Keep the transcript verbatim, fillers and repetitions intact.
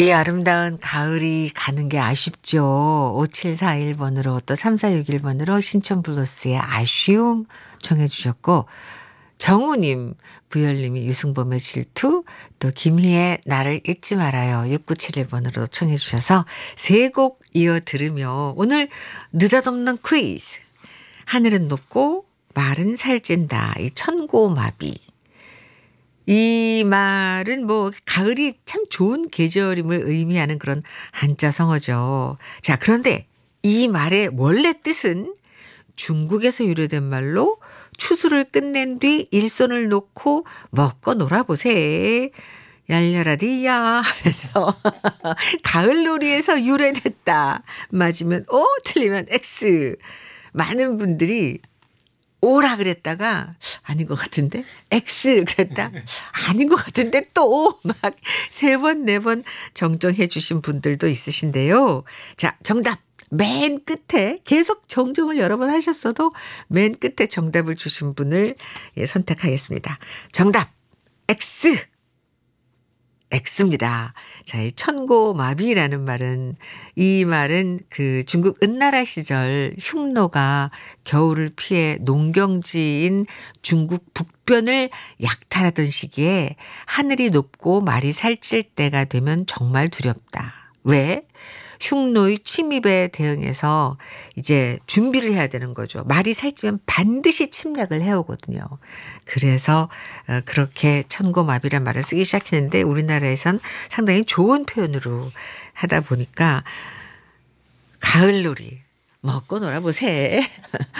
이 아름다운 가을이 가는 게 아쉽죠. 오칠사일 번으로 또 삼사육일 번으로 신촌블루스의 아쉬움 청해 주셨고 정우님, 부열님이 유승범의 질투, 또 김희의 나를 잊지 말아요. 육구칠일 번으로 청해 주셔서 세 곡 이어 들으며 오늘 느닷없는 퀴즈. 하늘은 높고 말은 살찐다. 이 천고마비. 이 말은 뭐 가을이 참 좋은 계절임을 의미하는 그런 한자 성어죠. 자, 그런데 이 말의 원래 뜻은 중국에서 유래된 말로 추수를 끝낸 뒤 일손을 놓고 먹고 놀아보세. 열렬하디야 하면서 가을놀이에서 유래됐다. 맞으면 O, 틀리면 X. 많은 분들이 O라 그랬다가 아닌 것 같은데 X 그랬다 아닌 것 같은데 또 막 세 번 네 번 정정해 주신 분들도 있으신데요. 자, 정답 맨 끝에 계속 정정을 여러 번 하셨어도 맨 끝에 정답을 주신 분을 예, 선택하겠습니다. 정답 X. X입니다. 자, 이 천고마비라는 말은 이 말은 그 중국 은나라 시절 흉노가 겨울을 피해 농경지인 중국 북변을 약탈하던 시기에 하늘이 높고 말이 살찔 때가 되면 정말 두렵다. 왜? 흉노의 침입에 대응해서 이제 준비를 해야 되는 거죠. 말이 살찌면 반드시 침략을 해오거든요. 그래서 그렇게 천고마비란 말을 쓰기 시작했는데 우리나라에선 상당히 좋은 표현으로 하다 보니까 가을놀이 먹고 놀아보세.